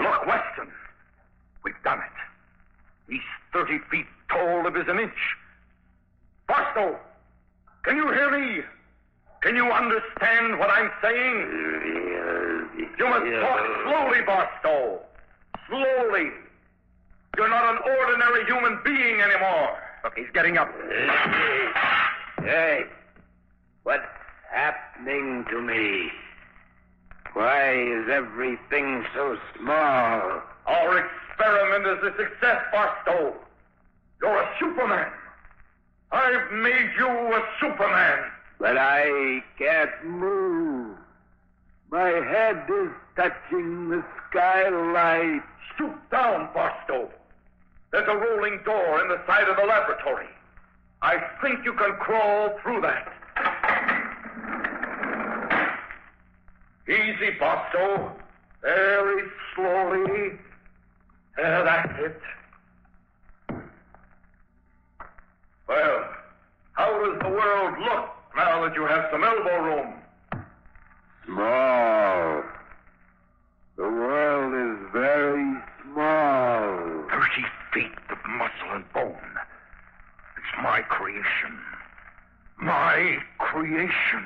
Look, Weston. We've done it. He's 30 feet tall if he's an inch. Barstow, can you hear me? Can you understand what I'm saying? You must talk slowly, Barstow. Slowly. You're not an ordinary human being anymore. Look, he's getting up. Hey, what's happening to me? Why is everything so small? Our experiment is a success, Barstow. You're a Superman. I've made you a Superman. But I can't move. My head is touching the skylight. Stoop down, Barstow. There's a rolling door in the side of the laboratory. I think you can crawl through that. Easy, Barstow. Very slowly. That's it. Well, how does the world look now that you have some elbow room? Small. The world is very small. 30 feet of muscle and bone. It's my creation. My creation.